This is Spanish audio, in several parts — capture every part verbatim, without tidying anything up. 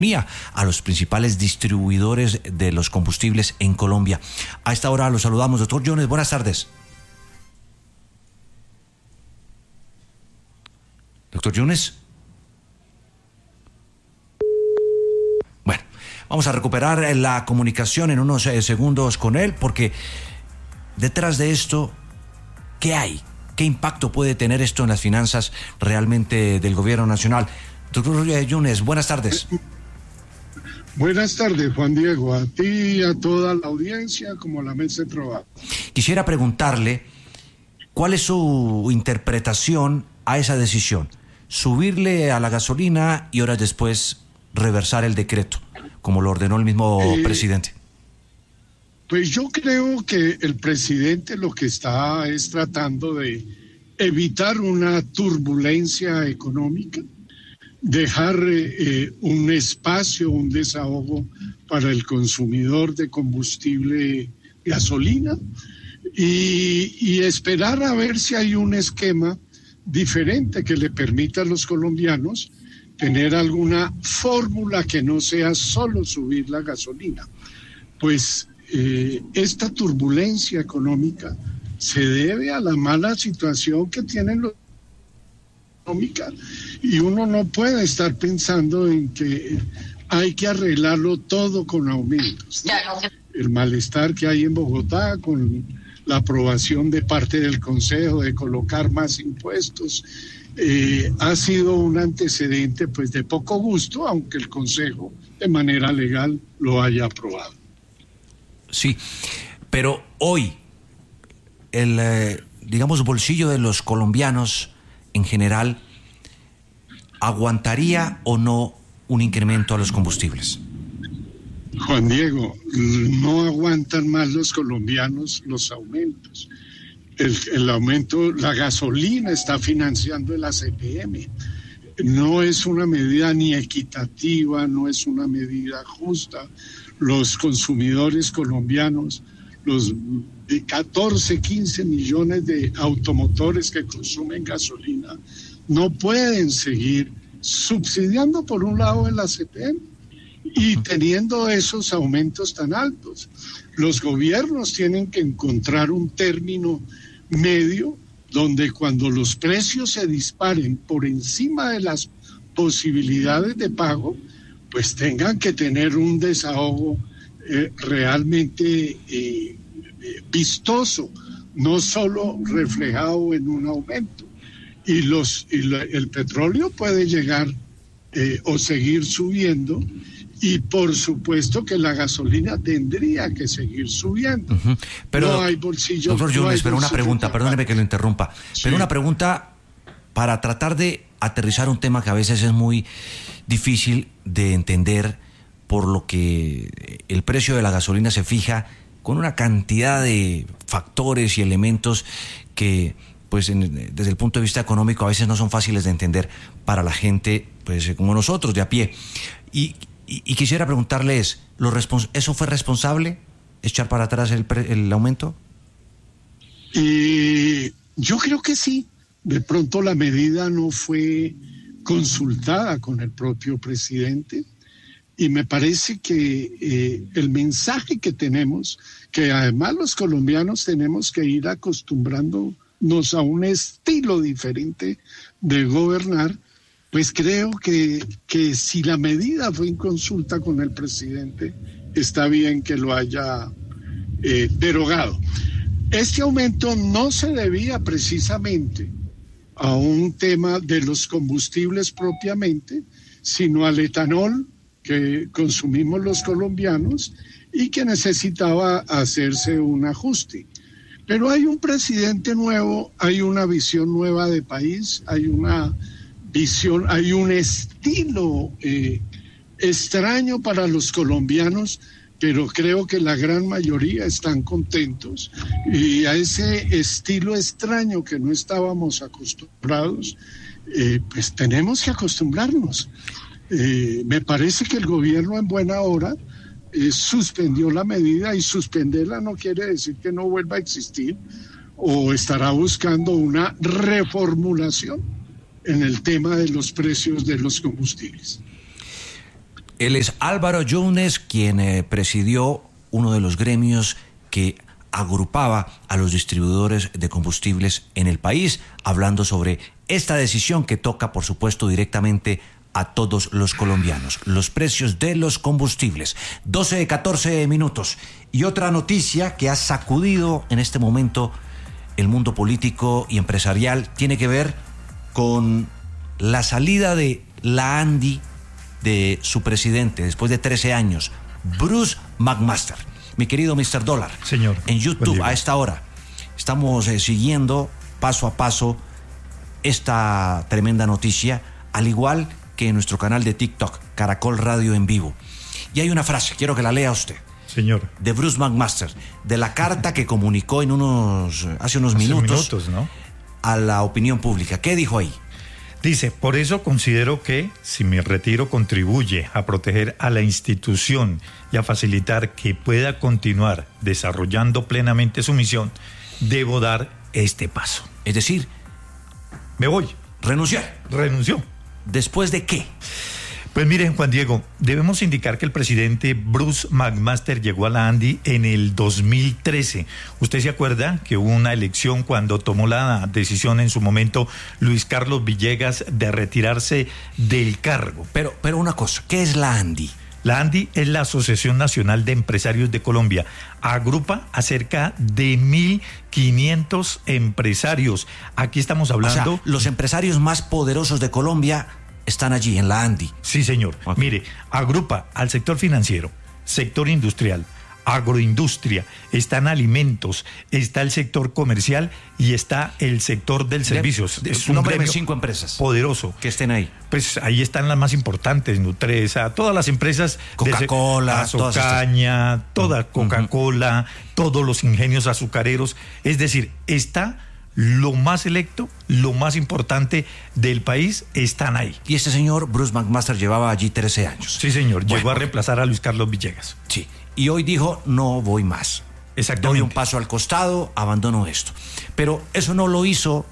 a los principales distribuidores de los combustibles en Colombia. A esta hora los saludamos. Doctor Yunes, buenas tardes. Doctor Yunes. Bueno, vamos a recuperar la comunicación en unos eh, segundos con él, porque detrás de esto, ¿qué hay? ¿Qué impacto puede tener esto en las finanzas realmente del gobierno nacional? Doctor Yunes, buenas tardes. Buenas tardes, Juan Diego, a ti y a toda la audiencia, como la mesa de trabajo. Quisiera preguntarle, ¿cuál es su interpretación a esa decisión? Subirle a la gasolina y horas después reversar el decreto, como lo ordenó el mismo eh, presidente. Pues yo creo que el presidente lo que está es tratando de evitar una turbulencia económica, dejar eh, un espacio, un desahogo para el consumidor de combustible gasolina y, y esperar a ver si hay un esquema diferente que le permita a los colombianos tener alguna fórmula que no sea solo subir la gasolina. Pues eh, esta turbulencia económica se debe a la mala situación que tienen los y uno no puede estar pensando en que hay que arreglarlo todo con aumentos, ¿no? El malestar que hay en Bogotá con la aprobación de parte del Consejo de colocar más impuestos eh, ha sido un antecedente pues de poco gusto, aunque el Consejo de manera legal lo haya aprobado. Sí, pero hoy el eh, digamos bolsillo de los colombianos en general, ¿aguantaría o no un incremento a los combustibles? Juan Diego, no aguantan más los colombianos los aumentos. El, el aumento, la gasolina está financiando el A C P M. No es una medida ni equitativa, no es una medida justa. Los consumidores colombianos, los de catorce, quince millones de automotores que consumen gasolina, no pueden seguir subsidiando por un lado el A C P M y teniendo esos aumentos tan altos. Los gobiernos tienen que encontrar un término medio donde cuando los precios se disparen por encima de las posibilidades de pago, pues tengan que tener un desahogo eh, realmente eh, vistoso, no solo reflejado en un aumento. Y, los, y la, el petróleo puede llegar eh, o seguir subiendo, y por supuesto que la gasolina tendría que seguir subiendo. Uh-huh. Pero, no hay bolsillo. Doctor Yunes, no pero una pregunta, para... perdóneme que lo interrumpa, sí. Pero una pregunta para tratar de aterrizar un tema que a veces es muy difícil de entender, por lo que el precio de la gasolina se fija con una cantidad de factores y elementos que, pues, en, desde el punto de vista económico a veces no son fáciles de entender para la gente, pues, como nosotros, de a pie. Y, y, y quisiera preguntarles, ¿lo respons- ¿eso fue responsable, echar para atrás el, pre- el aumento? Y yo creo que sí. De pronto la medida no fue consultada con el propio presidente. Y me parece que eh, el mensaje que tenemos, que además los colombianos tenemos que ir acostumbrándonos a un estilo diferente de gobernar, pues creo que, que si la medida fue en consulta con el presidente, está bien que lo haya eh, derogado. Este aumento no se debía precisamente a un tema de los combustibles propiamente, sino al etanol que consumimos los colombianos y que necesitaba hacerse un ajuste. Pero hay un presidente nuevo, hay una visión nueva de país, hay una visión, hay un estilo eh, extraño para los colombianos, pero creo que la gran mayoría están contentos. Y a ese estilo extraño que no estábamos acostumbrados, eh, pues tenemos que acostumbrarnos. Eh, me parece que el gobierno en buena hora eh, suspendió la medida, y suspenderla no quiere decir que no vuelva a existir, o estará buscando una reformulación en el tema de los precios de los combustibles. Él es Álvaro Yunes, quien eh, presidió uno de los gremios que agrupaba a los distribuidores de combustibles en el país, hablando sobre esta decisión que toca, por supuesto, directamente a todos los colombianos, los precios de los combustibles. doce de catorce minutos. Y otra noticia que ha sacudido en este momento el mundo político y empresarial tiene que ver con la salida de la ANDI de su presidente después de trece años, Bruce McMaster. Mi querido mister Dólar, señor, en YouTube a esta hora estamos eh, siguiendo paso a paso esta tremenda noticia, al igual que en nuestro canal de TikTok, Caracol Radio en Vivo. Y hay una frase, quiero que la lea usted. Señor. De Bruce McMaster, de la carta que comunicó en unos hace unos hace minutos, minutos ¿no? a la opinión pública. ¿Qué dijo ahí? Dice, por eso considero que si mi retiro contribuye a proteger a la institución y a facilitar que pueda continuar desarrollando plenamente su misión, debo dar este paso. Es decir, me voy. Renunciar. Renunció. ¿Después de qué? Pues miren, Juan Diego, debemos indicar que el presidente Bruce McMaster llegó a la ANDI en el dos mil trece. ¿Usted se acuerda que hubo una elección cuando tomó la decisión en su momento Luis Carlos Villegas de retirarse del cargo? Pero, pero una cosa, ¿qué es la ANDI? La ANDI es la Asociación Nacional de Empresarios de Colombia. Agrupa a cerca de mil quinientos empresarios. Aquí estamos hablando... O sea, los empresarios más poderosos de Colombia están allí, en la ANDI. Sí, señor. Okay. Mire, agrupa al sector financiero, sector industrial, agroindustria, están alimentos, está el sector comercial y está el sector del servicios. De, de, es un gremio cinco empresas poderoso. Que estén ahí. Pues ahí están las más importantes, Nutresa, todas las empresas. Coca-Cola, Azocaña, toda Coca-Cola, uh-huh. todos los ingenios azucareros. Es decir, está... lo más selecto, lo más importante del país están ahí. Y este señor, Bruce McMaster, llevaba allí trece años. Sí, señor. Bueno, llegó a reemplazar a Luis Carlos Villegas. Sí. Y hoy dijo, no voy más. Exactamente. Doy un paso al costado, abandono esto. Pero eso no lo hizo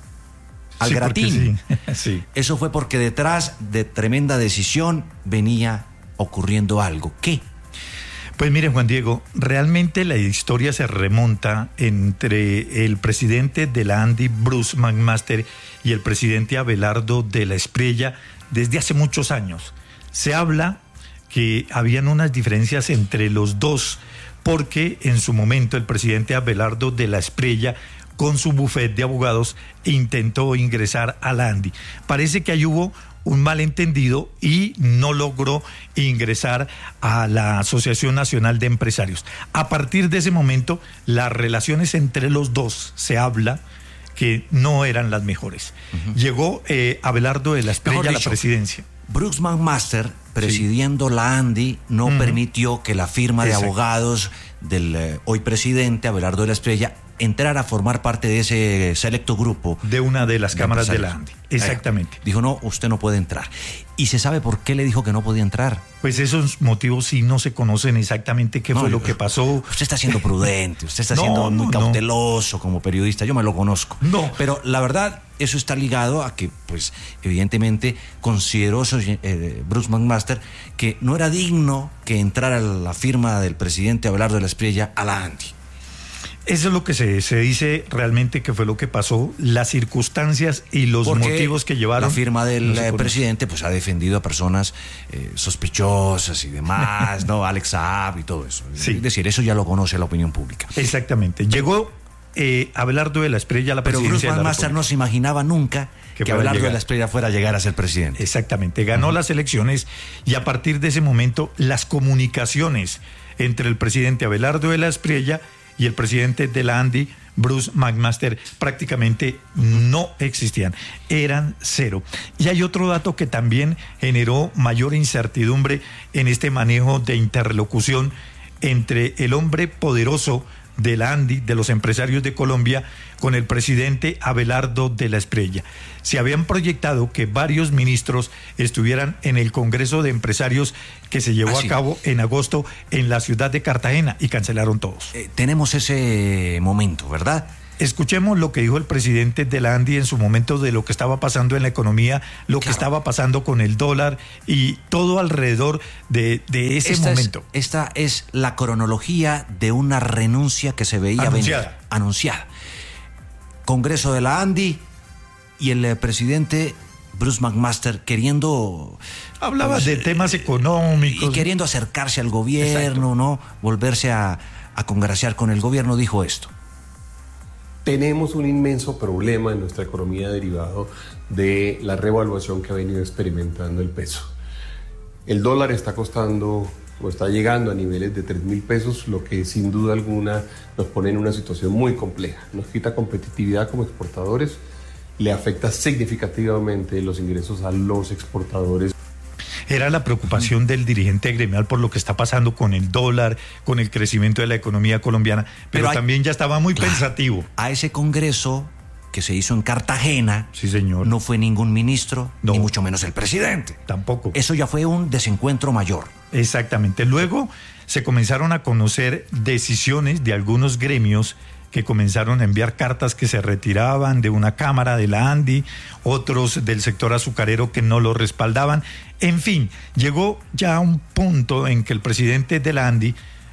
al sí, gratín. Sí. sí. Eso fue porque detrás de tremenda decisión venía ocurriendo algo. ¿Qué? Pues miren, Juan Diego, realmente la historia se remonta entre el presidente de la ANDI, Bruce McMaster, y el presidente Abelardo de la Espriella desde hace muchos años. Se habla que habían unas diferencias entre los dos, porque en su momento el presidente Abelardo de la Espriella, con su bufete de abogados, intentó ingresar a la ANDI. Parece que ahí hubo un malentendido y no logró ingresar a la Asociación Nacional de Empresarios. A partir de ese momento, las relaciones entre los dos, se habla que no eran las mejores. Uh-huh. Llegó eh, Abelardo de la Espriella a la presidencia. Bruce McMaster, presidiendo sí. la ANDI, no uh-huh. permitió que la firma Exacto. de abogados del eh, hoy presidente, Abelardo de la Espriella, entrar a formar parte de ese selecto grupo. De una de las de cámaras de la ANDI. Exactamente. Eh, dijo, no, usted no puede entrar. ¿Y se sabe por qué le dijo que no podía entrar? Pues esos motivos sí no se conocen exactamente qué no, fue yo, lo que pasó. Usted está siendo prudente, usted está no, siendo muy no, cauteloso no. como periodista, yo me lo conozco. No. Pero la verdad, eso está ligado a que, pues, evidentemente, consideró eh, Bruce McMaster que no era digno que entrara la firma del presidente Abelardo de la Espriella a la ANDI. Eso es lo que se, se dice realmente que fue lo que pasó, las circunstancias y los Porque motivos que llevaron. La firma del no presidente pues ha defendido a personas eh, sospechosas y demás, ¿no? Alex Saab y todo eso. Sí. Es decir, eso ya lo conoce la opinión pública. Exactamente. Llegó eh, Abelardo de la Espriella a la Pero presidencia. Pero Bruce McMaster no se imaginaba nunca que, que Abelardo de la Espriella fuera a llegar a ser presidente. Exactamente. Ganó uh-huh. las elecciones y a partir de ese momento las comunicaciones entre el presidente Abelardo de la Espriella y el presidente de la ANDI, Bruce McMaster, prácticamente no existían, eran cero. Y hay otro dato que también generó mayor incertidumbre en este manejo de interlocución entre el hombre poderoso de la ANDI, de los empresarios de Colombia, con el presidente Abelardo de la Espriella. Se habían proyectado que varios ministros estuvieran en el Congreso de Empresarios que se llevó ah, sí. a cabo en agosto en la ciudad de Cartagena y cancelaron todos. Eh, tenemos ese momento, ¿verdad? escuchemos lo que dijo el presidente de la ANDI en su momento de lo que estaba pasando en la economía, lo claro. que estaba pasando con el dólar y todo alrededor de, de ese esta momento. Es, esta es la cronología de una renuncia que se veía anunciada. venir, anunciada. Congreso de la ANDI y el presidente Bruce McMaster queriendo... Hablaba pues, de temas económicos. Y queriendo acercarse al gobierno, Exacto. ¿no? Volverse a, a congraciar con el gobierno, dijo esto. Tenemos un inmenso problema en nuestra economía derivado de la revaluación que ha venido experimentando el peso. El dólar está costando o está llegando a niveles de tres mil pesos, lo que sin duda alguna nos pone en una situación muy compleja. Nos quita competitividad como exportadores, le afecta significativamente los ingresos a los exportadores. Era la preocupación del dirigente gremial por lo que está pasando con el dólar, con el crecimiento de la economía colombiana, pero, pero hay, también ya estaba muy claro, pensativo. A ese congreso que se hizo en Cartagena, sí, señor. No fue ningún ministro, no. ni mucho menos el presidente. Tampoco. Eso ya fue un desencuentro mayor. Exactamente. Luego se comenzaron a conocer decisiones de algunos gremios que comenzaron a enviar cartas que se retiraban de una cámara de la ANDI, otros del sector azucarero que no lo respaldaban. En fin, llegó ya a un punto en que el presidente de la ANDI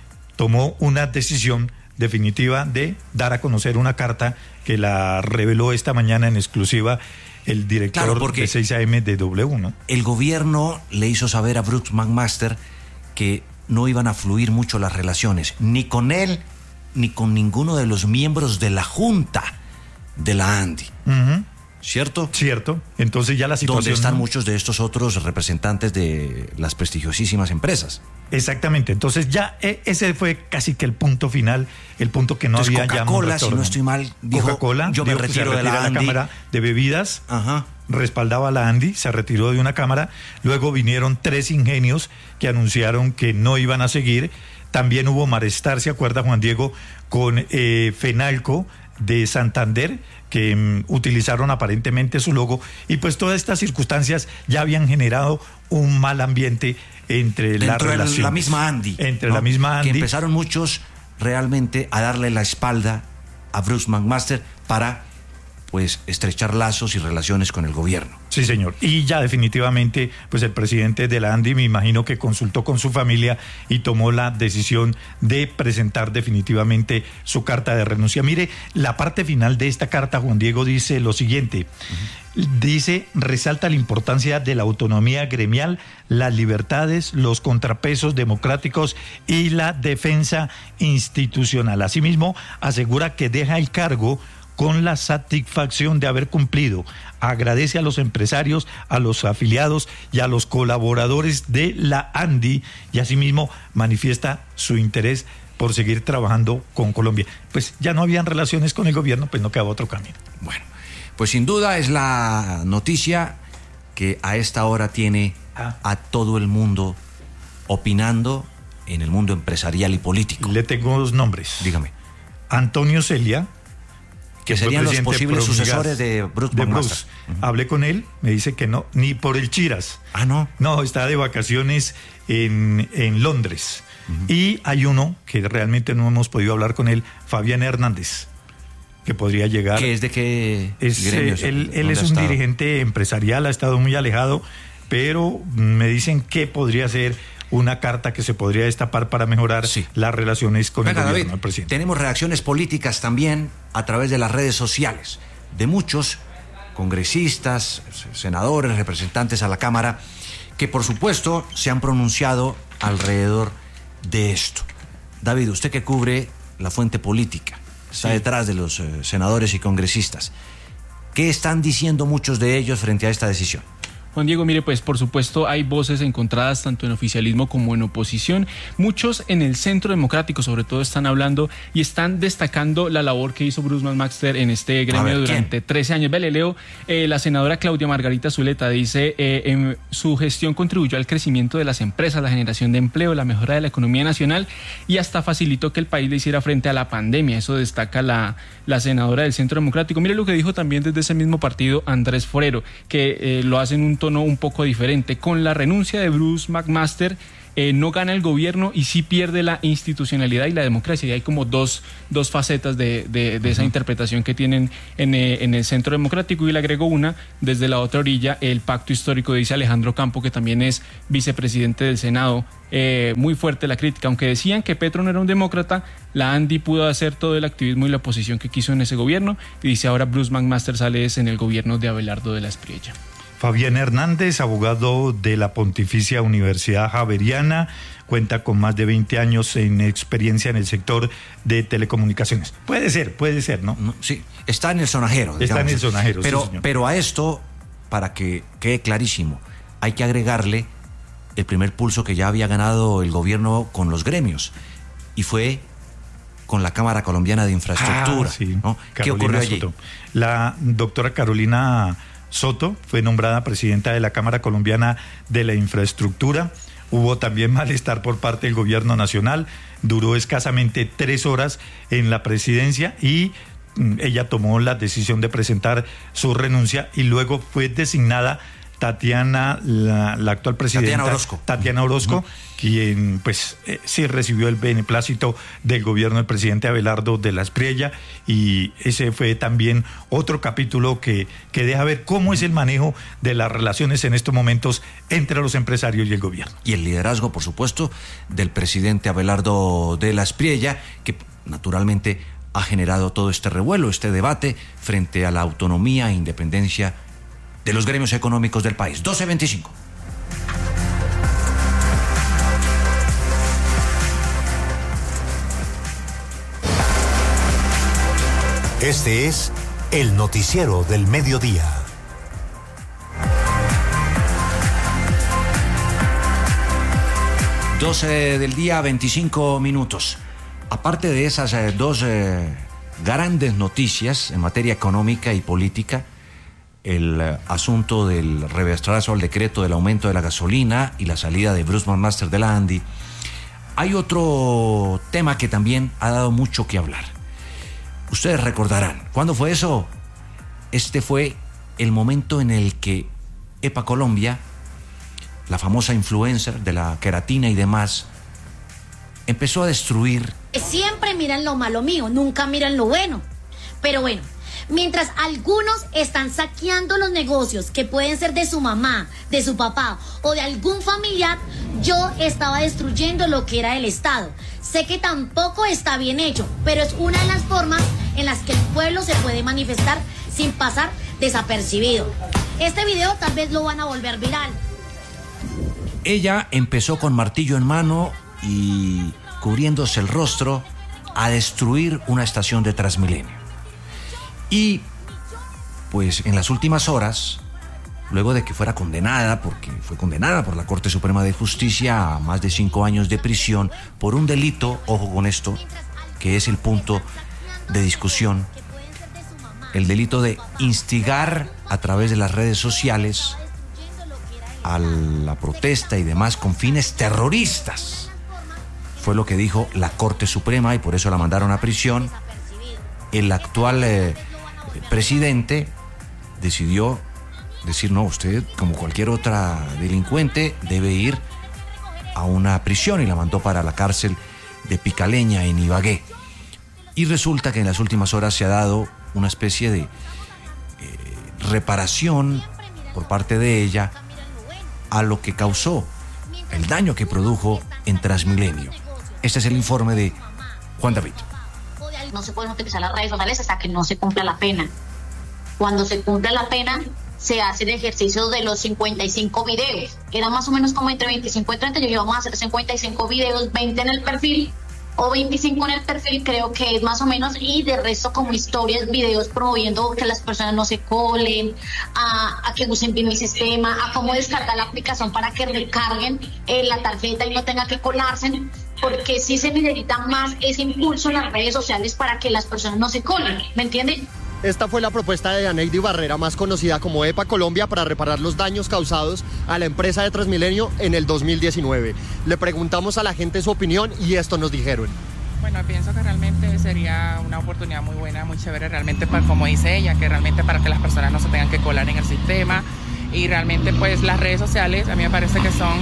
tomó una decisión definitiva de dar a conocer una carta que la reveló esta mañana en exclusiva el director claro, de seis A M de W, ¿no? El gobierno le hizo saber a Bruce McMaster que no iban a fluir mucho las relaciones, ni con él, ni con ninguno de los miembros de la Junta de la ANDI. Uh-huh. ¿Cierto? Cierto. Entonces ya la situación... Donde están muchos de estos otros representantes de las prestigiosísimas empresas. Exactamente. Entonces ya ese fue casi que el punto final, el punto que no Entonces, había ya... Coca-Cola, si no estoy mal, dijo, Coca-Cola, yo me dijo retiro de la, la ANDI. Cámara de Bebidas, Ajá. respaldaba a la ANDI, se retiró de una cámara. Luego vinieron tres ingenios que anunciaron que no iban a seguir. También hubo malestar, ¿se acuerda, Juan Diego, con eh, Fenalco de Santander, que um, utilizaron aparentemente su logo, y pues todas estas circunstancias ya habían generado un mal ambiente entre la relación. la misma ANDI. Entre ¿no? la misma ANDI. Que empezaron muchos realmente a darle la espalda a Bruce McMaster para pues estrechar lazos y relaciones con el gobierno. Sí, señor. Y ya definitivamente, pues el presidente de la ANDI, me imagino que consultó con su familia y tomó la decisión de presentar definitivamente su carta de renuncia. Mire, la parte final de esta carta, Juan Diego, dice lo siguiente. Uh-huh. Dice, resalta la importancia de la autonomía gremial, las libertades, los contrapesos democráticos y la defensa institucional. Asimismo, asegura que deja el cargo con la satisfacción de haber cumplido. Agradece a los empresarios, a los afiliados y a los colaboradores de la ANDI y asimismo manifiesta su interés por seguir trabajando con Colombia. Pues ya no habían relaciones con el gobierno, pues no quedaba otro camino. Bueno, pues sin duda es la noticia que a esta hora tiene ah. a todo el mundo opinando en el mundo empresarial y político. Le tengo dos nombres. Dígame. Antonio Celia, que serían los posibles sucesores de Bruce de McMaster. Bruce. Uh-huh. Hablé con él, me dice que no, ni por el Chiras. Ah, ¿no? No, está de vacaciones en, en Londres. Uh-huh. Y hay uno que realmente no hemos podido hablar con él, Fabián Hernández, que podría llegar. ¿Qué es de qué es, gremio? Eh, él él es un estado? dirigente empresarial, ha estado muy alejado, pero me dicen que podría ser una carta que se podría destapar para mejorar sí. las relaciones con Venga, el gobierno, David, el presidente. Tenemos reacciones políticas también a través de las redes sociales de muchos congresistas, senadores, representantes a la Cámara, que por supuesto se han pronunciado alrededor de esto. David, usted que cubre la fuente política, está sí. detrás de los eh, senadores y congresistas, ¿qué están diciendo muchos de ellos frente a esta decisión? Juan Diego, mire, pues por supuesto hay voces encontradas tanto en oficialismo como en oposición. Muchos en el Centro Democrático sobre todo están hablando y están destacando la labor que hizo Bruce McMaster en este gremio ver, durante ¿quién? trece años. Vale, leo, eh, la senadora Claudia Margarita Zuleta dice, eh, en su gestión contribuyó al crecimiento de las empresas, la generación de empleo, la mejora de la economía nacional y hasta facilitó que el país le hiciera frente a la pandemia. Eso destaca la, la senadora del Centro Democrático. Mire lo que dijo también desde ese mismo partido Andrés Forero, que eh, lo hace en un tono un poco diferente. Con la renuncia de Bruce McMaster eh, no gana el gobierno y sí pierde la institucionalidad y la democracia. Y hay como dos, dos facetas de, de, de esa uh-huh. interpretación que tienen en, eh, en el Centro Democrático, y le agrego una, desde la otra orilla, el pacto histórico, dice Alejandro Campo, que también es vicepresidente del Senado. Eh, muy fuerte la crítica, aunque decían que Petro no era un demócrata, la ANDI pudo hacer todo el activismo y la oposición que quiso en ese gobierno, y dice ahora Bruce McMaster sale en el gobierno de Abelardo de la Espriella. Fabián Hernández, abogado de la Pontificia Universidad Javeriana, cuenta con más de veinte años en experiencia en el sector de telecomunicaciones. Puede ser, puede ser, ¿no? no sí, está en el sonajero. Está digamos. en el sonajero, pero, sí, señor. Pero a esto, para que quede clarísimo, hay que agregarle el primer pulso que ya había ganado el gobierno con los gremios, y fue con la Cámara Colombiana de Infraestructura. Ah, sí. ¿no? ¿Qué ocurrió allí? Soto. La doctora Carolina Soto fue nombrada presidenta de la Cámara Colombiana de la Infraestructura. Hubo también malestar por parte del gobierno nacional. Duró escasamente tres horas en la presidencia y ella tomó la decisión de presentar su renuncia, y luego fue designada Tatiana, la, la actual presidenta Tatiana Orozco, Tatiana Orozco, uh-huh. quien pues eh, sí recibió el beneplácito del gobierno del presidente Abelardo de la Espriella, y ese fue también otro capítulo que, que deja ver cómo es el manejo de las relaciones en estos momentos entre los empresarios y el gobierno. Y el liderazgo, por supuesto, del presidente Abelardo de la Espriella, que naturalmente ha generado todo este revuelo, este debate frente a la autonomía e independencia de los gremios económicos del país. doce veinticinco. Este es el noticiero del mediodía. doce del día, veinticinco minutos. Aparte de esas eh, dos eh, grandes noticias en materia económica y política, el eh, asunto del revestrazo al decreto del aumento de la gasolina y la salida de Bruce McMaster de la ANDI, hay otro tema que también ha dado mucho que hablar. Ustedes recordarán, ¿cuándo fue eso? Este fue el momento en el que EPA Colombia, la famosa influencer de la queratina y demás, empezó a destruir. Siempre miran lo malo mío, nunca miran lo bueno. Pero bueno, mientras algunos están saqueando los negocios que pueden ser de su mamá, de su papá o de algún familiar, yo estaba destruyendo lo que era el Estado. Sé que tampoco está bien hecho, pero es una de las formas en las que el pueblo se puede manifestar sin pasar desapercibido. Este video tal vez lo van a volver viral. Ella empezó con martillo en mano y cubriéndose el rostro a destruir una estación de Transmilenio. Y pues en las últimas horas, luego de que fuera condenada, porque fue condenada por la Corte Suprema de Justicia a más de cinco años de prisión por un delito, ojo con esto, que es el punto de discusión, el delito de instigar a través de las redes sociales a la protesta y demás con fines terroristas. Fue lo que dijo la Corte Suprema y por eso la mandaron a prisión. El actual eh, presidente decidió decir, no, usted, como cualquier otra delincuente, debe ir a una prisión, y la mandó para la cárcel de Picaleña, en Ibagué. Y resulta que en las últimas horas se ha dado una especie de eh, reparación por parte de ella a lo que causó, el daño que produjo en Transmilenio. Este es el informe de Juan David. No se pueden utilizar las redes sociales hasta que no se cumpla la pena. Cuando se cumpla la pena, se hace el ejercicio de los cincuenta y cinco videos. Era más o menos como entre veinticinco y treinta. Yo íbamos a hacer cincuenta y cinco videos, veinte en el perfil o veinticinco en el perfil, creo que es más o menos, y de resto como historias, videos promoviendo que las personas no se colen, a, a que usen bien el sistema, a cómo descargar la aplicación para que recarguen eh, la tarjeta y no tenga que colarse, porque sí se necesita más ese impulso en las redes sociales para que las personas no se colen, ¿me entienden? Esta fue la propuesta de Aneidi Barrera, más conocida como EPA Colombia, para reparar los daños causados a la empresa de Transmilenio en el dos mil diecinueve. Le preguntamos a la gente su opinión y esto nos dijeron. Bueno, pienso que realmente sería una oportunidad muy buena, muy chévere, realmente, para, como dice ella, que realmente para que las personas no se tengan que colar en el sistema. Y realmente pues las redes sociales a mí me parece que son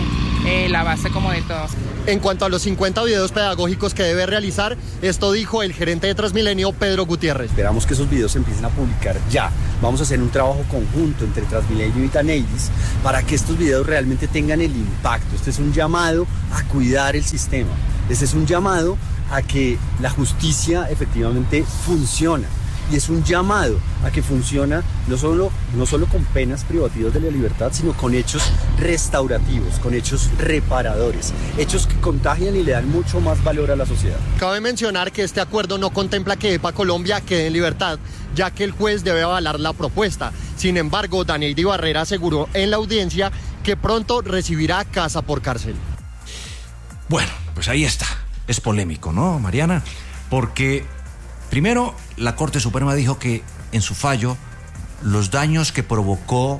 eh, la base como de todos. En cuanto a los cincuenta videos pedagógicos que debe realizar, esto dijo el gerente de Transmilenio, Pedro Gutiérrez. Esperamos que esos videos se empiecen a publicar ya. Vamos a hacer un trabajo conjunto entre Transmilenio y Taneidis para que estos videos realmente tengan el impacto. Este es un llamado a cuidar el sistema. Este es un llamado a que la justicia efectivamente funciona. Y es un llamado a que funciona no solo, no solo con penas privativas de la libertad, sino con hechos restaurativos, con hechos reparadores, hechos que contagian y le dan mucho más valor a la sociedad. Cabe mencionar que este acuerdo no contempla que EPA Colombia quede en libertad, ya que el juez debe avalar la propuesta. Sin embargo, Daneidy Barrera aseguró en la audiencia que pronto recibirá casa por cárcel. Bueno, pues ahí está. Es polémico, ¿no, Mariana? Porque primero, la Corte Suprema dijo que en su fallo los daños que provocó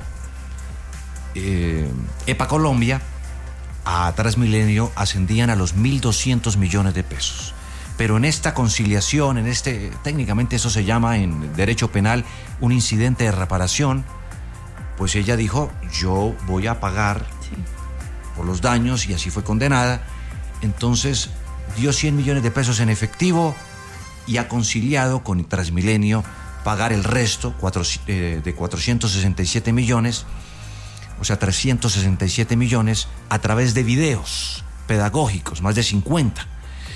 eh, EPA Colombia a Transmilenio ascendían a los mil doscientos millones de pesos. Pero en esta conciliación, en este, técnicamente eso se llama en derecho penal un incidente de reparación, pues ella dijo, yo voy a pagar sí. por los daños, y así fue condenada. Entonces dio cien millones de pesos en efectivo y ha conciliado con Transmilenio pagar el resto cuatro, eh, de cuatrocientos sesenta y siete millones, o sea, trescientos sesenta y siete millones a través de videos pedagógicos, más de cincuenta.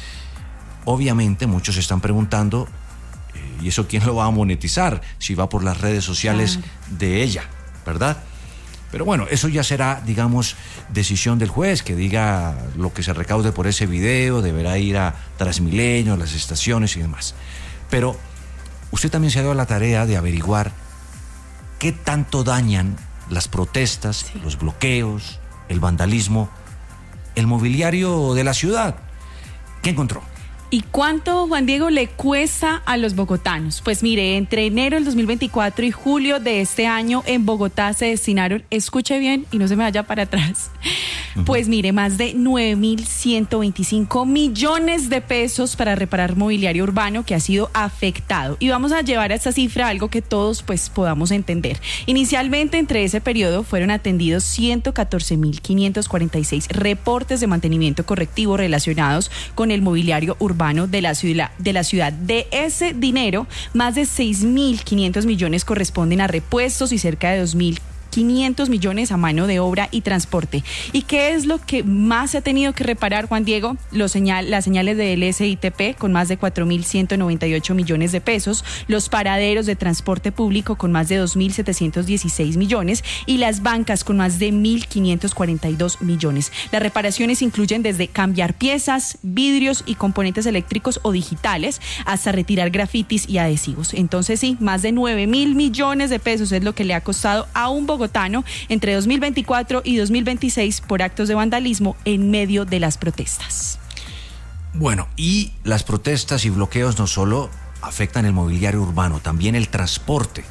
Obviamente muchos se están preguntando, eh, ¿y eso quién lo va a monetizar? Si va por las redes sociales claro. de ella, ¿verdad? Pero bueno, eso ya será, digamos, decisión del juez, que diga lo que se recaude por ese video, deberá ir a Transmilenio, a las estaciones y demás. Pero usted también se ha dado la tarea de averiguar qué tanto dañan las protestas, sí. los bloqueos, el vandalismo, el mobiliario de la ciudad. ¿Qué encontró? ¿Y cuánto, Juan Diego, le cuesta a los bogotanos? Pues mire, entre enero del dos mil veinticuatro y julio de este año en Bogotá se destinaron, escuche bien y no se me vaya para atrás, uh-huh. pues mire, más de nueve mil ciento veinticinco millones de pesos para reparar mobiliario urbano que ha sido afectado. Y vamos a llevar a esta cifra algo que todos pues podamos entender. Inicialmente, entre ese periodo fueron atendidos ciento catorce mil quinientos cuarenta y seis reportes de mantenimiento correctivo relacionados con el mobiliario urbano de la ciudad. De la ciudad. De ese dinero, más de seis mil quinientos millones corresponden a repuestos y cerca de dos mil quinientos millones a mano de obra y transporte. ¿Y qué es lo que más se ha tenido que reparar, Juan Diego? Los señal, las señales de L S I T P con más de cuatro mil ciento noventa y ocho millones de pesos, los paraderos de transporte público con más de dos mil setecientos dieciséis millones y las bancas con más de mil quinientos cuarenta y dos millones. Las reparaciones incluyen desde cambiar piezas, vidrios y componentes eléctricos o digitales hasta retirar grafitis y adhesivos. Entonces sí, más de nueve mil millones de pesos es lo que le ha costado a un bogotano entre dos mil veinticuatro y dos mil veintiséis por actos de vandalismo en medio de las protestas. Bueno, y las protestas y bloqueos no solo afectan el mobiliario urbano, también el transporte.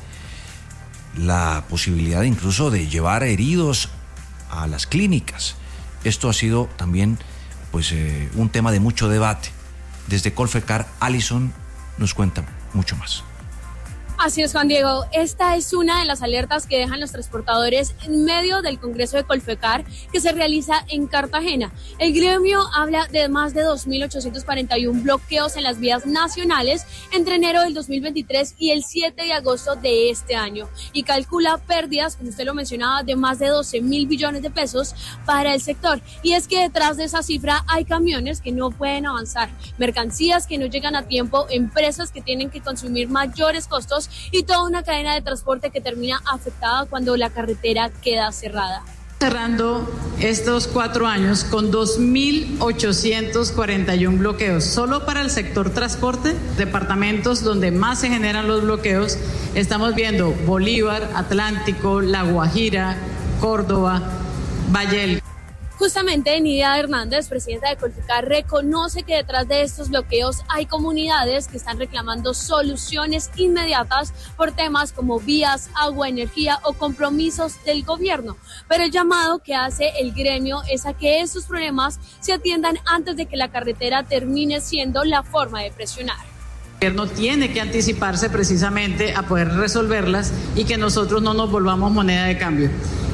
La posibilidad incluso de llevar heridos a las clínicas. Esto ha sido también pues, eh, un tema de mucho debate. Desde Colfecar, Alison nos cuenta mucho más. Así es, Juan Diego. Esta es una de las alertas que dejan los transportadores en medio del Congreso de Colfecar que se realiza en Cartagena. El gremio habla de más de dos mil ochocientos cuarenta y uno bloqueos en las vías nacionales entre enero del dos mil veintitrés y el siete de agosto de este año y calcula pérdidas, como usted lo mencionaba, de más de doce mil billones de pesos para el sector. Y es que detrás de esa cifra hay camiones que no pueden avanzar, mercancías que no llegan a tiempo, empresas que tienen que consumir mayores costos y toda una cadena de transporte que termina afectada cuando la carretera queda cerrada. Cerrando estos cuatro años con dos mil ochocientos cuarenta y uno bloqueos solo para el sector transporte, departamentos donde más se generan los bloqueos, estamos viendo Bolívar, Atlántico, La Guajira, Córdoba, Valle. Justamente Nidia Hernández, presidenta de Colfecar, reconoce que detrás de estos bloqueos hay comunidades que están reclamando soluciones inmediatas por temas como vías, agua, energía o compromisos del gobierno. Pero el llamado que hace el gremio es a que estos problemas se atiendan antes de que la carretera termine siendo la forma de presionar. El gobierno tiene que anticiparse precisamente a poder resolverlas y que nosotros no nos volvamos moneda de cambio.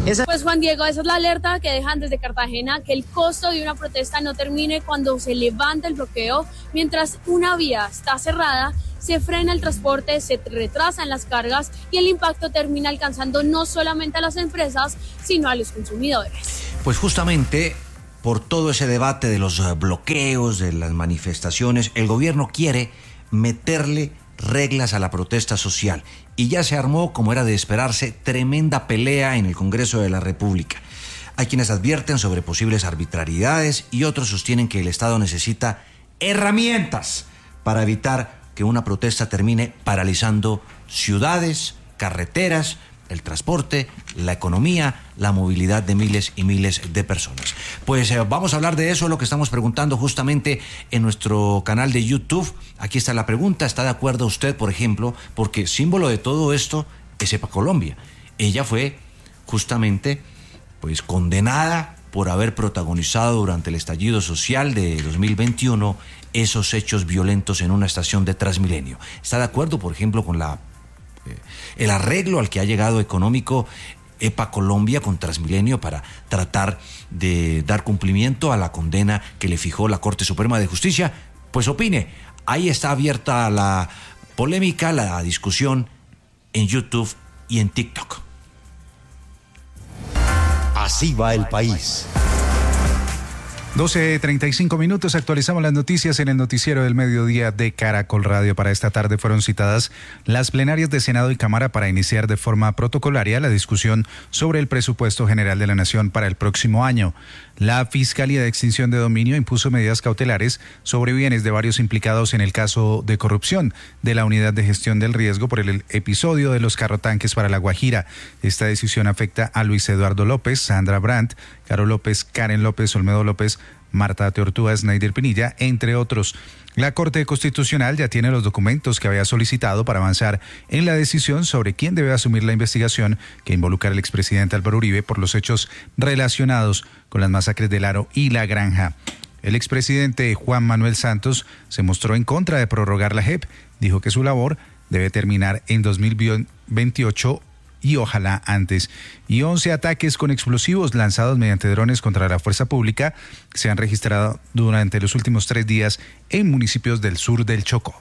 Esa... Pues Juan Diego, esa es la alerta que dejan desde Cartagena, que el costo de una protesta no termine cuando se levanta el bloqueo. Mientras una vía está cerrada, se frena el transporte, se retrasan las cargas y el impacto termina alcanzando no solamente a las empresas, sino a los consumidores. Pues justamente por todo ese debate de los bloqueos, de las manifestaciones, el gobierno quiere meterle reglas a la protesta social y ya se armó, como era de esperarse, tremenda pelea en el Congreso de la República. Hay quienes advierten sobre posibles arbitrariedades y otros sostienen que el Estado necesita herramientas para evitar que una protesta termine paralizando ciudades, carreteras, el transporte, la economía, la movilidad de miles y miles de personas. Pues eh, vamos a hablar de eso, lo que estamos preguntando justamente en nuestro canal de YouTube. Aquí está la pregunta: ¿está de acuerdo usted, por ejemplo? Porque símbolo de todo esto es EPA Colombia. Ella fue justamente pues condenada por haber protagonizado durante el estallido social de dos mil veintiuno esos hechos violentos en una estación de Transmilenio. ¿Está de acuerdo, por ejemplo, con la el arreglo al que ha llegado económico EPA Colombia con Transmilenio para tratar de dar cumplimiento a la condena que le fijó la Corte Suprema de Justicia? Pues opine. Ahí está abierta la polémica, la discusión en YouTube y en TikTok. Así va el país. doce treinta y cinco minutos, actualizamos las noticias en el noticiero del mediodía de Caracol Radio. Para esta tarde fueron citadas las plenarias de Senado y Cámara para iniciar de forma protocolaria la discusión sobre el presupuesto general de la Nación para el próximo año. La Fiscalía de Extinción de Dominio impuso medidas cautelares sobre bienes de varios implicados en el caso de corrupción de la Unidad de Gestión del Riesgo por el episodio de los carrotanques para La Guajira. Esta decisión afecta a Luis Eduardo López, Sandra Brandt, Caro López, Karen López, Olmedo López, Marta Teortúa, Snyder Pinilla, entre otros. La Corte Constitucional ya tiene los documentos que había solicitado para avanzar en la decisión sobre quién debe asumir la investigación que involucra al expresidente Álvaro Uribe por los hechos relacionados con las masacres del Aro y La Granja. El expresidente Juan Manuel Santos se mostró en contra de prorrogar la J E P. Dijo que su labor debe terminar en dos mil veintiocho y ojalá antes. Y once ataques con explosivos lanzados mediante drones contra la fuerza pública se han registrado durante los últimos tres días en municipios del sur del Chocó.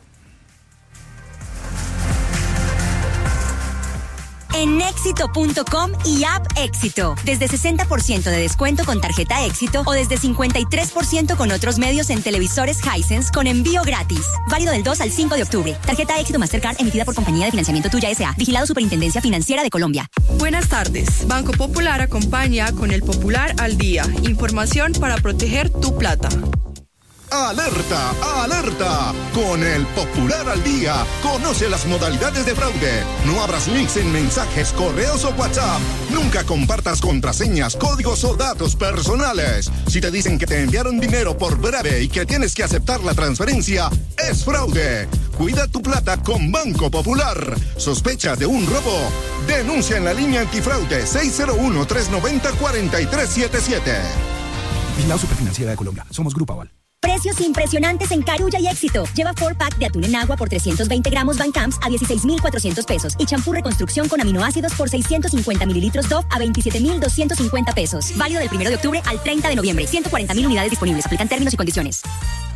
En éxito punto com y App Éxito. Desde sesenta por ciento de descuento con tarjeta Éxito o desde cincuenta y tres por ciento con otros medios en televisores Hisense con envío gratis. Válido del dos al cinco de octubre. Tarjeta Éxito Mastercard emitida por Compañía de Financiamiento Tuya S A Vigilado Superintendencia Financiera de Colombia. Buenas tardes. Banco Popular acompaña con el Popular al Día. Información para proteger tu plata. ¡Alerta! ¡Alerta! Con el Popular al Día, conoce las modalidades de fraude. No abras links en mensajes, correos o WhatsApp. Nunca compartas contraseñas, códigos o datos personales. Si te dicen que te enviaron dinero por breve y que tienes que aceptar la transferencia, es fraude. Cuida tu plata con Banco Popular. ¿Sospechas de un robo? Denuncia en la línea antifraude seis cero uno, tres nueve cero, cuatro tres siete siete. Vigilado Superfinanciera de Colombia. Somos Grupo Aval. Precios impresionantes en Carulla y Éxito. Lleva four pack de atún en agua por trescientos veinte gramos Van Camps a dieciséis mil cuatrocientos pesos y champú reconstrucción con aminoácidos por seiscientos cincuenta mililitros Dove a veintisiete mil doscientos cincuenta pesos. Válido del primero de octubre al treinta de noviembre. ciento cuarenta mil unidades disponibles. Aplican términos y condiciones.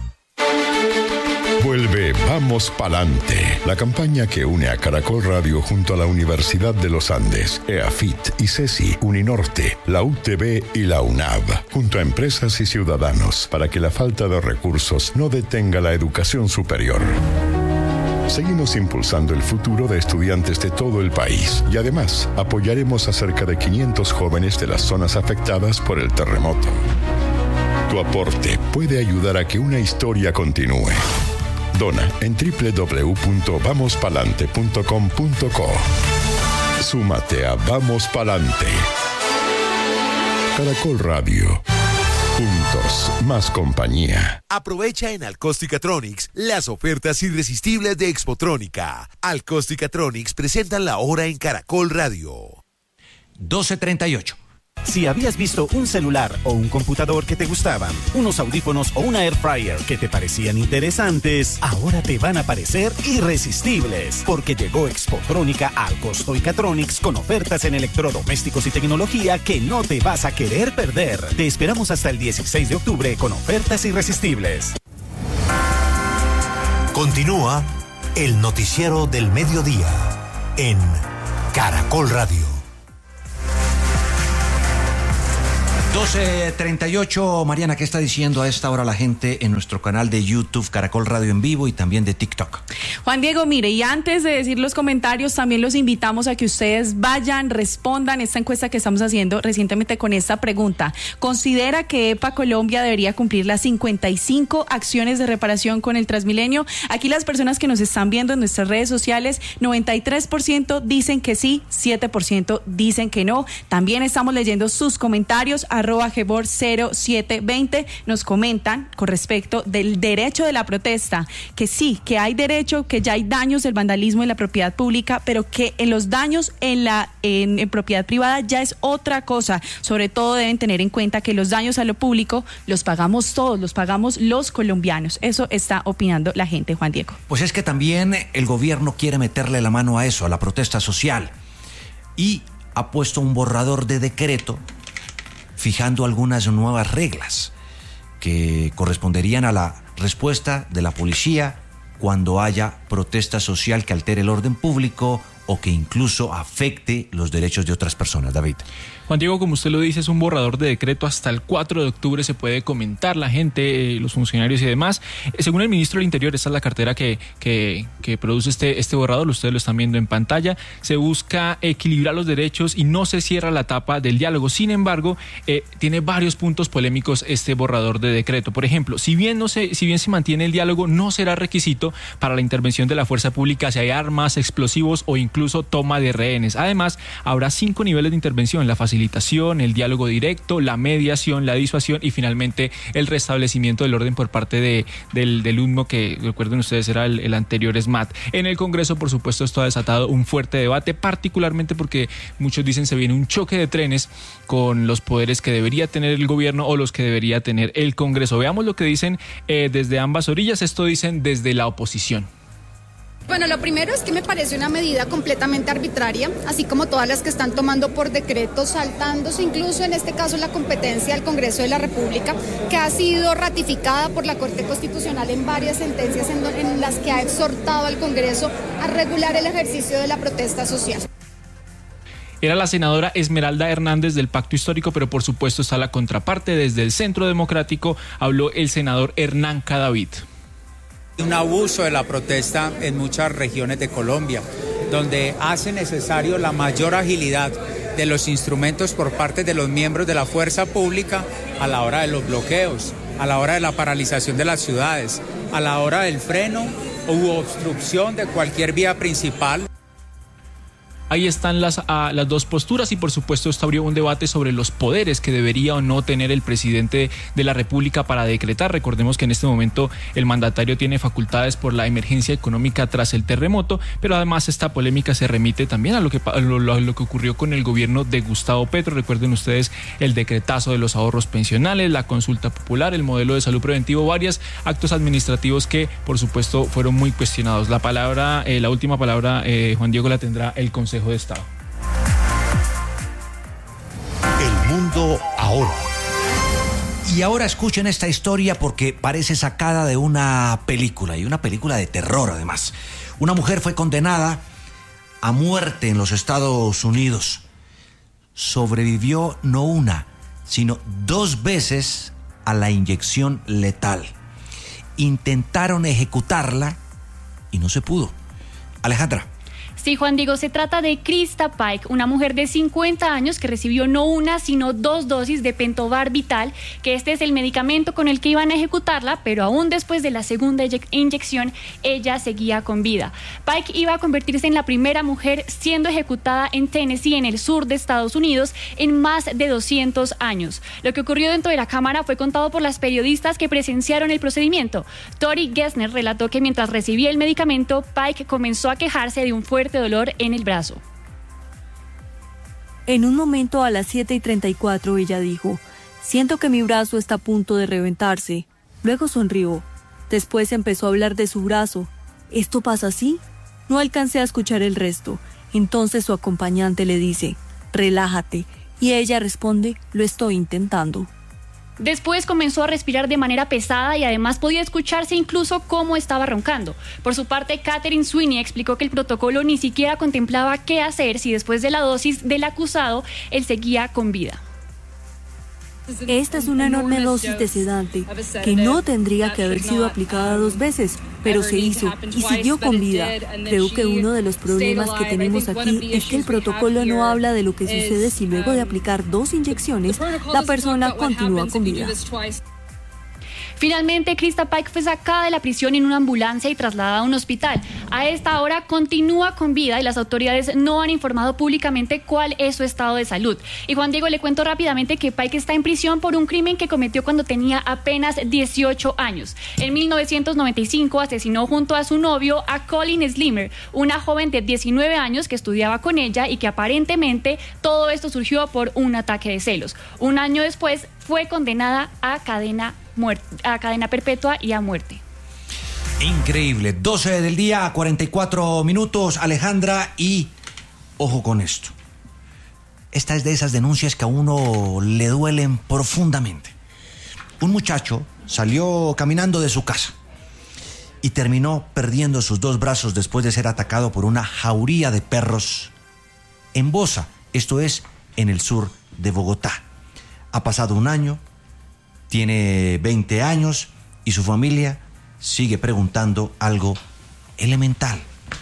Vuelve Vamos Palante, la campaña que une a Caracol Radio junto a la Universidad de los Andes, EAFIT, ICESI, Uninorte, la U T B y la UNAV, junto a empresas y ciudadanos, para que la falta de recursos no detenga la educación superior. Seguimos impulsando el futuro de estudiantes de todo el país y además apoyaremos a cerca de quinientos jóvenes de las zonas afectadas por el terremoto. Tu aporte puede ayudar a que una historia continúe. Dona en doble u doble u doble u punto vamos palante punto com punto co. Súmate a Vamos Palante. Caracol Radio. Juntos, más compañía. Aprovecha en Alcóstica-Tronics las ofertas irresistibles de Expotrónica. Alcóstica-Tronics presentan la hora en Caracol Radio. doce treinta y ocho. Si habías visto un celular o un computador que te gustaban, unos audífonos o una air fryer que te parecían interesantes, ahora te van a parecer irresistibles, porque llegó Expotrónica al Costo Catronics con ofertas en electrodomésticos y tecnología que no te vas a querer perder. Te esperamos hasta el dieciséis de octubre con ofertas irresistibles. Continúa el noticiero del mediodía en Caracol Radio. doce treinta y ocho, Mariana, ¿qué está diciendo a esta hora la gente en nuestro canal de YouTube Caracol Radio en vivo y también de TikTok? Juan Diego, mire, y antes de decir los comentarios, también los invitamos a que ustedes vayan, respondan esta encuesta que estamos haciendo recientemente con esta pregunta. ¿Considera que EPA Colombia debería cumplir las cincuenta y cinco acciones de reparación con el Transmilenio? Aquí las personas que nos están viendo en nuestras redes sociales, noventa y tres por ciento dicen que sí, siete por ciento dicen que no. También estamos leyendo sus comentarios, arroba Gebor cero siete veinte, nos comentan con respecto del derecho de la protesta, que sí, que hay derecho, que ya hay daños del vandalismo en la propiedad pública, pero que en los daños en la en, en propiedad privada ya es otra cosa. Sobre todo deben tener en cuenta que los daños a lo público los pagamos todos, los pagamos los colombianos. Eso está opinando la gente, Juan Diego. Pues es que también el gobierno quiere meterle la mano a eso, a la protesta social, y ha puesto un borrador de decreto fijando algunas nuevas reglas que corresponderían a la respuesta de la policía cuando haya protesta social que altere el orden público o que incluso afecte los derechos de otras personas. David. Juan Diego, como usted lo dice, es un borrador de decreto. Hasta el cuatro de octubre se puede comentar la gente, eh, los funcionarios y demás. Eh, según el ministro del Interior, esta es la cartera que, que, que produce este, este borrador, ustedes lo están viendo en pantalla. Se busca equilibrar los derechos y no se cierra la etapa del diálogo. Sin embargo, eh, tiene varios puntos polémicos este borrador de decreto. Por ejemplo, si bien, no se, si bien se mantiene el diálogo, no será requisito para la intervención de la fuerza pública si hay armas, explosivos o incluso toma de rehenes. Además, habrá cinco niveles de intervención: la facilitación, el diálogo directo, la mediación, la disuasión y finalmente el restablecimiento del orden por parte de, del, del U N M O, que recuerden ustedes era el, el anterior S M A T. En el Congreso, por supuesto, esto ha desatado un fuerte debate, particularmente porque muchos dicen se viene un choque de trenes con los poderes que debería tener el gobierno o los que debería tener el Congreso. Veamos lo que dicen eh, desde ambas orillas. Esto dicen desde la oposición. Bueno, lo primero es que me parece una medida completamente arbitraria, así como todas las que están tomando por decreto, saltándose incluso en este caso la competencia del Congreso de la República, que ha sido ratificada por la Corte Constitucional en varias sentencias en, en las que ha exhortado al Congreso a regular el ejercicio de la protesta social. Era la senadora Esmeralda Hernández del Pacto Histórico, pero por supuesto está la contraparte. Desde el Centro Democrático habló el senador Hernán Cadavid. Un abuso de la protesta en muchas regiones de Colombia, donde hace necesario la mayor agilidad de los instrumentos por parte de los miembros de la fuerza pública a la hora de los bloqueos, a la hora de la paralización de las ciudades, a la hora del freno u obstrucción de cualquier vía principal. Ahí están las, uh, las dos posturas y por supuesto esto abrió un debate sobre los poderes que debería o no tener el presidente de la República para decretar. Recordemos que en este momento el mandatario tiene facultades por la emergencia económica tras el terremoto, pero además esta polémica se remite también a lo que, a lo, a lo que ocurrió con el gobierno de Gustavo Petro. Recuerden ustedes el decretazo de los ahorros pensionales, la consulta popular, el modelo de salud preventivo, varios actos administrativos que por supuesto fueron muy cuestionados. La palabra, eh, la última palabra, eh, Juan Diego, la tendrá el Consejo de Estado. El mundo ahora. Y ahora escuchen esta historia porque parece sacada de una película, y una película de terror además. Una mujer fue condenada a muerte en los Estados Unidos. Sobrevivió no una, sino dos veces a la inyección letal. Intentaron ejecutarla y no se pudo. Alejandra. Sí, Juan Diego, se trata de Krista Pike, una mujer de cincuenta años que recibió no una, sino dos dosis de pentobarbital, que este es el medicamento con el que iban a ejecutarla, pero aún después de la segunda inyección, ella seguía con vida. Pike iba a convertirse en la primera mujer siendo ejecutada en Tennessee, en el sur de Estados Unidos, en más de doscientos años. Lo que ocurrió dentro de la cámara fue contado por las periodistas que presenciaron el procedimiento. Tori Gessner relató que mientras recibía el medicamento, Pike comenzó a quejarse de un fuerte dolor en el brazo. En un momento a las siete y treinta y cuatro ella dijo, siento que mi brazo está a punto de reventarse. Luego sonrió. Después empezó a hablar de su brazo. ¿Esto pasa así? No alcancé a escuchar el resto. Entonces su acompañante le dice, relájate. Y ella responde, lo estoy intentando. Después comenzó a respirar de manera pesada y además podía escucharse incluso cómo estaba roncando. Por su parte, Catherine Sweeney explicó que el protocolo ni siquiera contemplaba qué hacer si después de la dosis del acusado él seguía con vida. Esta es una enorme dosis de sedante que no tendría que haber sido aplicada dos veces, pero se hizo y siguió con vida. Creo que uno de los problemas que tenemos aquí es que el protocolo no habla de lo que sucede si luego de aplicar dos inyecciones la persona continúa con vida. Finalmente, Krista Pike fue sacada de la prisión en una ambulancia y trasladada a un hospital. A esta hora continúa con vida y las autoridades no han informado públicamente cuál es su estado de salud. Y Juan Diego, le cuento rápidamente que Pike está en prisión por un crimen que cometió cuando tenía apenas dieciocho años. En mil novecientos noventa y cinco asesinó junto a su novio a Colin Slimer, una joven de diecinueve años que estudiaba con ella y que aparentemente todo esto surgió por un ataque de celos. Un año después fue condenada a cadena Muerte, a cadena perpetua y a muerte. Increíble. doce del día, cuarenta y cuatro minutos, Alejandra, y ojo con esto. Esta es de esas denuncias que a uno le duelen profundamente. Un muchacho salió caminando de su casa y terminó perdiendo sus dos brazos después de ser atacado por una jauría de perros en Bosa, esto es, en el sur de Bogotá. Ha pasado un año, tiene veinte años y su familia sigue preguntando algo elemental.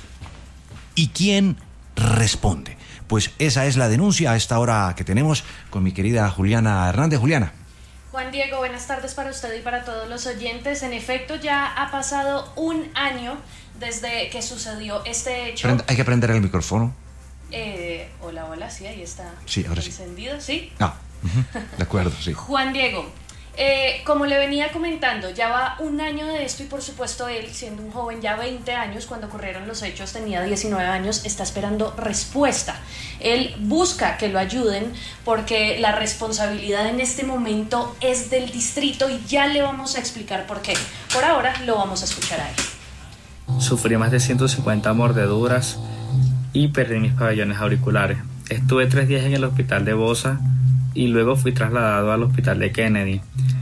¿Y quién responde? Pues esa es la denuncia a esta hora que tenemos con mi querida Juliana Hernández. Juliana. Juan Diego, buenas tardes para usted y para todos los oyentes. En efecto, ya ha pasado un año desde que sucedió este hecho. Prenda, hay que prender el micrófono. Eh, hola, hola, sí, ahí está. Sí, ahora sí. Encendido, ¿sí? Ah, uh-huh, de acuerdo, sí. Juan Diego, eh, como le venía comentando, ya va un año de esto y por supuesto él, siendo un joven ya veinte años, cuando ocurrieron los hechos tenía diecinueve años, está esperando respuesta. Él busca que lo ayuden porque la responsabilidad en este momento es del distrito y ya le vamos a explicar por qué. Por ahora lo vamos a escuchar a él. Sufrí más de ciento cincuenta mordeduras y perdí mis pabellones auriculares. Estuve tres días en el hospital de Bosa y luego fui trasladado al hospital de Kennedy,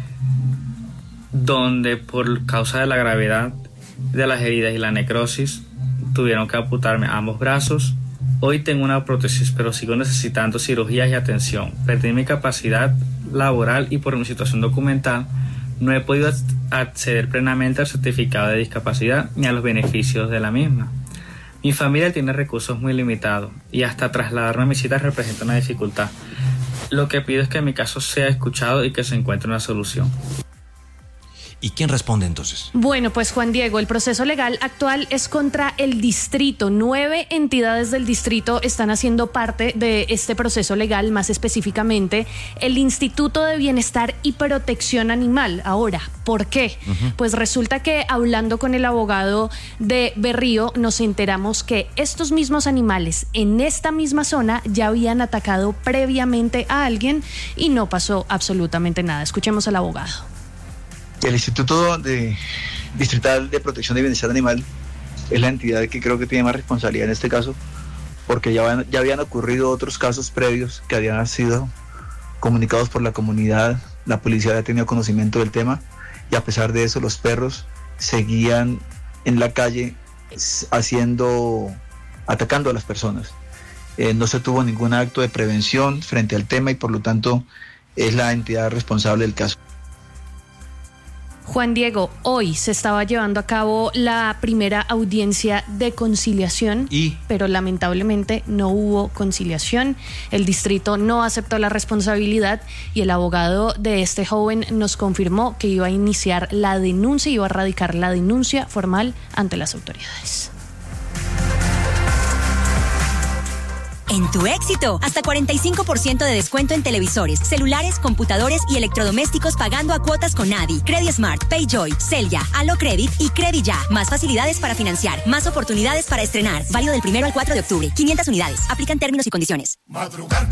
donde por causa de la gravedad de las heridas y la necrosis tuvieron que amputarme ambos brazos. Hoy tengo una prótesis, pero sigo necesitando cirugías y atención. Perdí mi capacidad laboral y por mi situación documental no he podido acceder plenamente al certificado de discapacidad ni a los beneficios de la misma. Mi familia tiene recursos muy limitados y hasta trasladarme a mis citas representa una dificultad. Lo que pido es que mi caso sea escuchado y que se encuentre una solución. ¿Y quién responde entonces? Bueno, pues Juan Diego, el proceso legal actual es contra el distrito. Nueve entidades del distrito están haciendo parte de este proceso legal, más específicamente el Instituto de Bienestar y Protección Animal. Ahora, ¿por qué? Uh-huh. Pues resulta que hablando con el abogado de Berrío nos enteramos que estos mismos animales en esta misma zona ya habían atacado previamente a alguien y no pasó absolutamente nada. Escuchemos al abogado. El Instituto de Distrital de Protección de Bienestar Animal es la entidad que creo que tiene más responsabilidad en este caso, porque ya, van, ya habían ocurrido otros casos previos que habían sido comunicados por la comunidad, la policía había tenido conocimiento del tema y a pesar de eso los perros seguían en la calle haciendo, atacando a las personas. Eh, no se tuvo ningún acto de prevención frente al tema y por lo tanto es la entidad responsable del caso. Juan Diego, hoy se estaba llevando a cabo la primera audiencia de conciliación, ¿Y? pero lamentablemente no hubo conciliación. El distrito no aceptó la responsabilidad y el abogado de este joven nos confirmó que iba a iniciar la denuncia, iba a radicar la denuncia formal ante las autoridades. En Tu Éxito, hasta cuarenta y cinco por ciento de descuento en televisores, celulares, computadores y electrodomésticos pagando a cuotas con Adi, Credismart, Payjoy, Celia, Alocredit y Credija. Más facilidades para financiar, más oportunidades para estrenar. Válido del primero al cuatro de octubre. quinientas unidades. Aplican términos y condiciones. Madrugar